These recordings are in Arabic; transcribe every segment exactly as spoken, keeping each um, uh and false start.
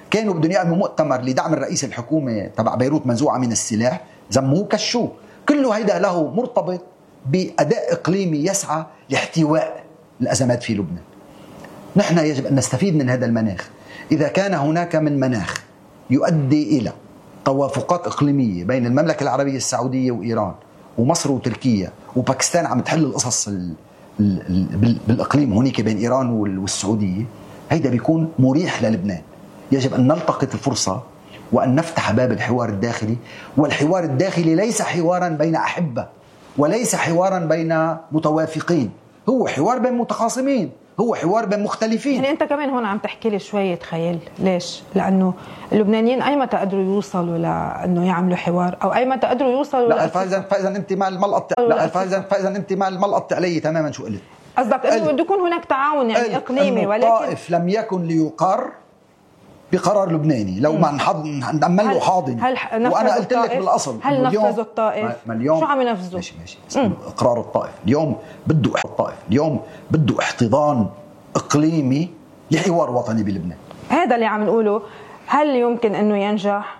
كانوا بدهم يعملوا مؤتمر لدعم الرئيس الحكومة تبع بيروت منزوعة من السلاح، زموه كشوه. كله هيدا له مرتبط بأداء إقليمي يسعى لاحتواء الأزمات في لبنان. نحن يجب أن نستفيد من هذا المناخ. إذا كان هناك من مناخ يؤدي إلى توافقات إقليمية بين المملكة العربية السعودية وإيران ومصر وتركيا وباكستان عم تحل القصص بالإقليم هناك بين إيران والسعودية، هيدا بيكون مريح للبنان. يجب أن نلتقط الفرصة وأن نفتح باب الحوار الداخلي. والحوار الداخلي ليس حوارا بين أحبة وليس حوارا بين متوافقين، هو حوار بين متخاصمين، هو حوار بين مختلفين. يعني أنت كمان هون عم تحكي لي شوية خيال. ليش؟ لأنه اللبنانيين أي متى قدروا يوصلوا لأنه يعملوا حوار أو أي متى قدروا يوصلوا لا فاذا فاذا أنت مع الملقط لا فاذا فاذا أنت مع الملقط علي تماما. شو قلت؟ قصدك إنه بده يكون هناك تعاون يعني إقليمي، ولكن الطائف لم يكن ليقر بقرار لبناني لو ما نعمل له حاضن. وانا قلت لك بالاصل هل نفذوا الطائف؟ شو عم ينفذوا؟ ماشي ماشي اقرار الطائف اليوم بده الطائف اليوم بده احتضان اقليمي لحوار وطني بلبنان. هذا اللي عم نقوله. هل يمكن انه ينجح؟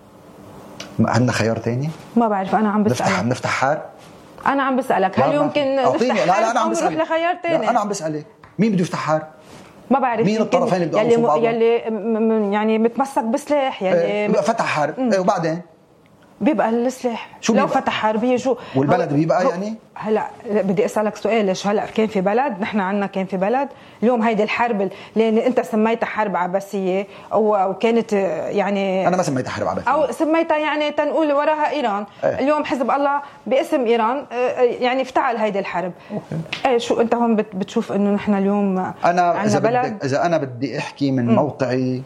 عندنا خيار ثاني؟ ما بعرف، انا عم بسالك. نفتح نفتح حرب. انا عم بسالك هل يمكن نفتح حرب؟ لا لا انا عم بسالك لخيار ثاني. انا عم بسالك مين بده يفتح حرب؟ ما بعرف مين الطرفين اللي يلي, م... يلي يعني متمسك بسلاح يلي اه فتح حرب اه وبعدين بيبقى السلاح لو بيبقى؟ فتح حرب هي شو والبلد بيبقى يعني هلا بدي اسالك سؤال. ليش هلا كان في بلد؟ نحن عنا كان في بلد اليوم هيدي الحرب اللي انت سميتها حرب عباسيه او كانت يعني انا ما سميتها حرب عباسيه او سميتها يعني تنقول وراها ايران. اه. اليوم حزب الله باسم ايران يعني افتعل هيدي الحرب. ايه شو انت هون بتشوف انه نحن اليوم انا اذا بلد اذا انا بدي احكي من م. موقعي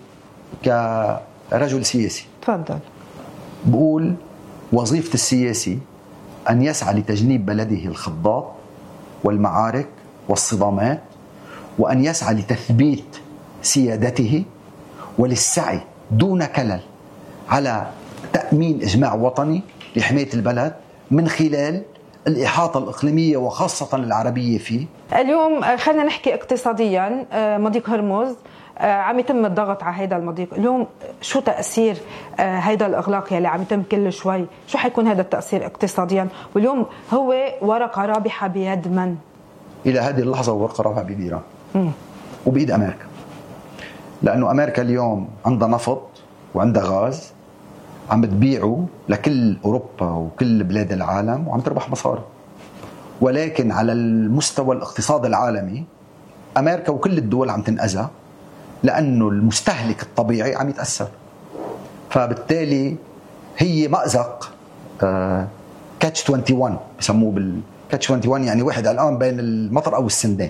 كرجل سياسي تفضل. بقول وظيفة السياسي أن يسعى لتجنيب بلده الخضات والمعارك والصدامات، وأن يسعى لتثبيت سيادته وللسعي دون كلل على تأمين إجماع وطني لحماية البلد من خلال الإحاطة الإقليمية وخاصة العربية فيه. اليوم خلينا نحكي اقتصاديا. مضيق هرمز عم يتم الضغط على هيدا المضيق. اليوم شو تأثير هيدا الإغلاق يلي عم يتم كل شوي؟ شو حيكون هذا التأثير اقتصاديا؟ واليوم هو ورقة رابحة بيد من؟ إلى هذه اللحظة ورقة رابحة بيد إيران وبيد أمريكا، لأنه أمريكا اليوم عندها نفط وعندها غاز عم تبيعه لكل أوروبا وكل بلاد العالم وعم تربح مصاري. ولكن على المستوى الاقتصاد العالمي أمريكا وكل الدول عم تنأذى لأنه المستهلك الطبيعي عم يتأثر. فبالتالي هي مأزق آه كاتش واحد وعشرين بسموه بالكاتش واحد وعشرين، يعني واحد الآن بين المطر أو السندان.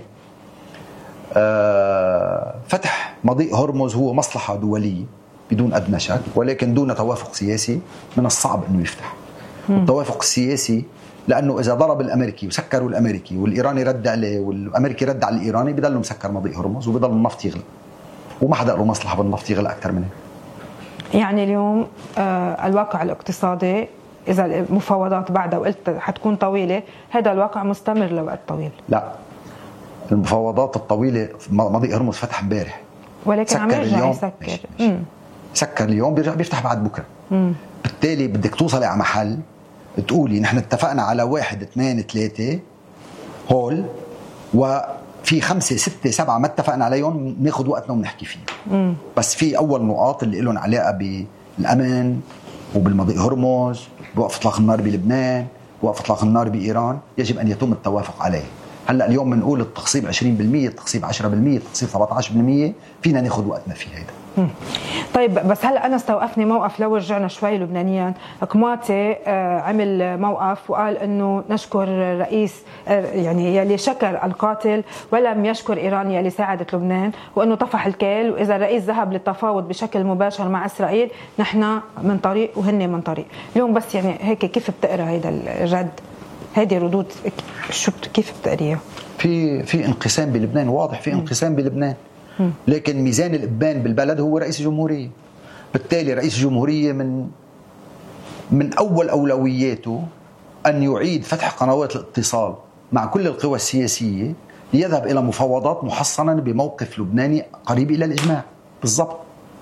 آه فتح مضيق هرمز هو مصلحة دولية بدون أدنى شك، ولكن دون توافق سياسي من الصعب أنه يفتح. التوافق السياسي لأنه إذا ضرب الأمريكي وسكروا الأمريكي والإيراني رد عليه والأمريكي رد على الإيراني بيضلوا مسكر مضيق هرمز وبيضل النفط يغلى، وما حدا له مصلحة بالنفط يغلى أكثر منه. يعني اليوم آه الواقع الاقتصادي إذا المفاوضات بعدها وقلت حتكون طويلة، هذا الواقع مستمر لوقت طويل. لا، المفاوضات الطويلة مضيق هرمز فتح امبارح ولكن عم يرجع يسكر. ماشي ماشي. سكر اليوم بيرجع بيفتح بعد بكرة. مم. بالتالي بدك توصلي على محل تقولي نحن اتفقنا على واحد اثنين ثلاثة هول وفي خمسة ستة سبعة ما اتفقنا عليهم ناخد وقتنا ونحكي فيهم. بس في أول نقاط اللي لهم علاقة بالأمان وبالمضيق هرمز، بوقف إطلاق النار بلبنان، بوقف إطلاق النار بإيران، يجب أن يتم التوافق عليه. هلا اليوم بنقول التخصيب عشرين بالمية، التخصيب عشرة بالمية، التخصيب سبعة عشر بالمية، فينا ناخد وقتنا في هذا. طيب بس هلا انا استوقفني موقف لو رجعنا شوي لبنانيا. كماتي عمل موقف وقال انه نشكر رئيس يعني يلي شكر القاتل ولم يشكر ايران يلي ساعدت لبنان، وانه طفح الكيل، واذا الرئيس ذهب للتفاوض بشكل مباشر مع اسرائيل نحن من طريق وهن من طريق. اليوم بس يعني هيك كيف بتقرا هيدا الرد؟ هذه ردود شو كيف بتقريها؟ في في انقسام بلبنان واضح، في انقسام بلبنان، لكن ميزان الإبان بالبلد هو رئيس الجمهورية. بالتالي رئيس الجمهورية من من أول أولوياته أن يعيد فتح قنوات الاتصال مع كل القوى السياسية ليذهب إلى مفاوضات محصنة بموقف لبناني قريب إلى الإجماع بالضبط.